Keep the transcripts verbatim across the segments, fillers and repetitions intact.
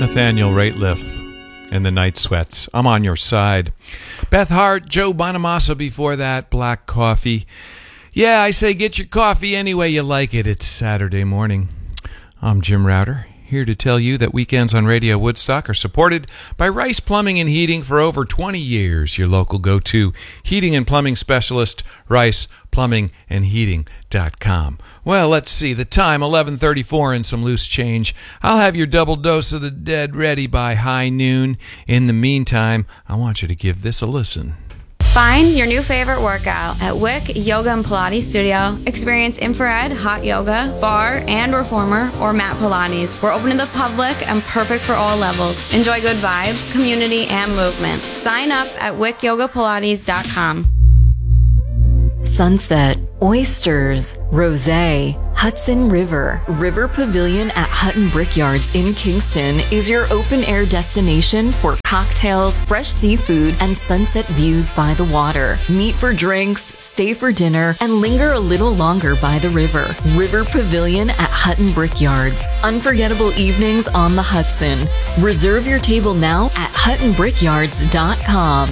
Nathaniel Rateliff and the Night Sweats. I'm on your side. Beth Hart, Joe Bonamassa before that, Black Coffee. Yeah, I say get your coffee any way you like it. It's Saturday morning. I'm Jim Router, here to tell you that weekends on Radio Woodstock are supported by Rice Plumbing and Heating for over twenty years. Your local go-to heating and plumbing specialist, rice plumbing and heating dot com. Well, let's see. The time, eleven thirty-four and some loose change. I'll have your double dose of the dead ready by high noon. In the meantime, I want you to give this a listen. Find your new favorite workout at Wick Yoga and Pilates Studio. Experience infrared, hot yoga, bar and reformer, or mat Pilates. We're open to the public and perfect for all levels. Enjoy good vibes, community, and movement. Sign up at wick yoga pilates dot com. Sunset, oysters, rosé, Hudson River. River Pavilion at Hutton Brickyards in Kingston is your open-air destination for cocktails, fresh seafood, and sunset views by the water. Meet for drinks, stay for dinner, and linger a little longer by the river. River Pavilion at Hutton Brickyards. Unforgettable evenings on the Hudson. Reserve your table now at hutton brickyards dot com.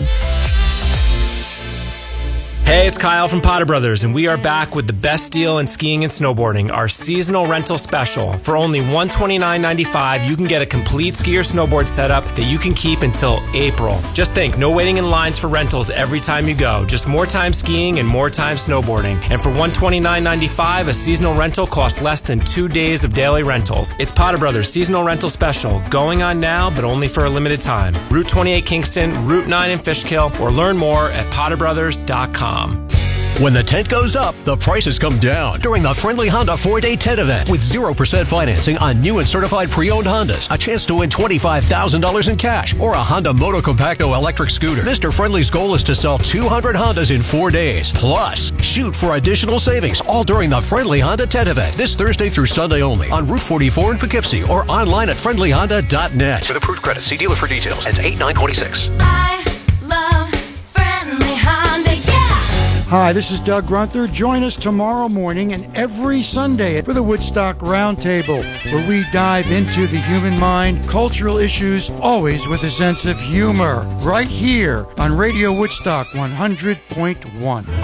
Hey, it's Kyle from Potter Brothers, and we are back with the best deal in skiing and snowboarding, our seasonal rental special. For only one hundred twenty-nine dollars and ninety-five cents, you can get a complete ski or snowboard setup that you can keep until April. Just think, no waiting in lines for rentals every time you go. Just more time skiing and more time snowboarding. And for one hundred twenty-nine dollars and ninety-five cents, a seasonal rental costs less than two days of daily rentals. It's Potter Brothers Seasonal Rental Special, going on now, but only for a limited time. Route twenty-eight Kingston, Route nine in Fishkill, or learn more at potter brothers dot com. When the tent goes up, the prices come down during the Friendly Honda four-day tent event with zero percent financing on new and certified pre-owned Hondas, a chance to win twenty-five thousand dollars in cash, or a Honda Moto Compacto electric scooter. Mister Friendly's goal is to sell two hundred Hondas in four days. Plus, shoot for additional savings all during the Friendly Honda tent event this Thursday through Sunday only on Route forty-four in Poughkeepsie or online at friendly honda dot net. With approved credit, see dealer for details. Ends eight nine twenty-six. I love Friendly Honda, yeah! Hi, this is Doug Grunther. Join us tomorrow morning and every Sunday for the Woodstock Roundtable, where we dive into the human mind, cultural issues, always with a sense of humor. Right here on Radio Woodstock one hundred point one.